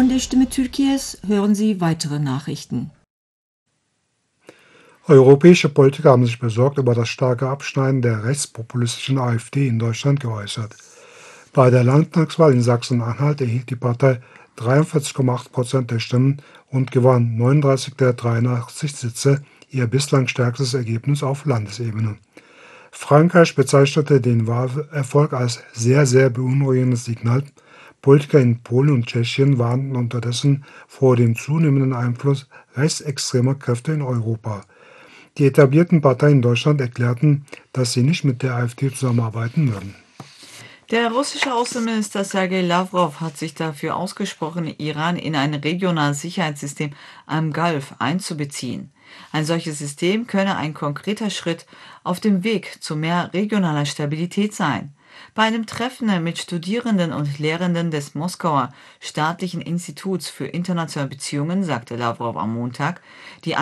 der Stimme Türkiye's hören Sie weitere Nachrichten. Europäische Politiker haben sich besorgt über das starke Abschneiden der rechtspopulistischen AfD in Deutschland geäußert. Bei der Landtagswahl in Sachsen-Anhalt erhielt die Partei 43,8% der Stimmen und gewann 39 der 83 Sitze, ihr bislang stärkstes Ergebnis auf Landesebene. Frankreich bezeichnete den Wahlerfolg als sehr, sehr beunruhigendes Signal. Politiker in Polen und Tschechien warnten unterdessen vor dem zunehmenden Einfluss rechtsextremer Kräfte in Europa. Die etablierten Parteien in Deutschland erklärten, dass sie nicht mit der AfD zusammenarbeiten würden. Der russische Außenminister Sergei Lavrov hat sich dafür ausgesprochen, Iran in ein regionales Sicherheitssystem am Golf einzubeziehen. Ein solches System könne ein konkreter Schritt auf dem Weg zu mehr regionaler Stabilität sein. Bei einem Treffen mit Studierenden und Lehrenden des Moskauer Staatlichen Instituts für internationale Beziehungen sagte Lavrov am Montag, die